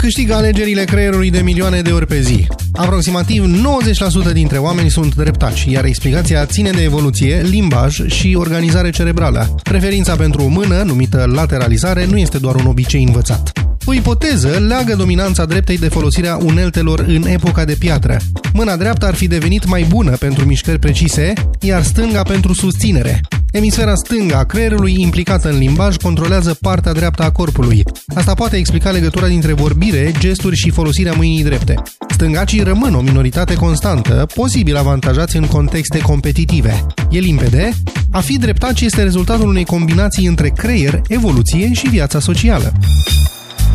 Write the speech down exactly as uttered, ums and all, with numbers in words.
Câștigă alegerile creierului de milioane de ori pe zi. Aproximativ nouăzeci la sută dintre oameni sunt dreptaci, iar explicația ține de evoluție, limbaj și organizare cerebrală. Preferința pentru o mână, numită lateralizare, nu este doar un obicei învățat. O ipoteză leagă dominanța dreptei de folosirea uneltelor în epoca de piatră. Mâna dreaptă ar fi devenit mai bună pentru mișcări precise, iar stânga pentru susținere. Emisfera stângă a creierului implicată în limbaj controlează partea dreaptă a corpului. Asta poate explica legătura dintre vorbire, gesturi și folosirea mâinii drepte. Stângacii rămân o minoritate constantă, posibil avantajați în contexte competitive. E limpede? A fi dreptaci este rezultatul unei combinații între creier, evoluție și viața socială.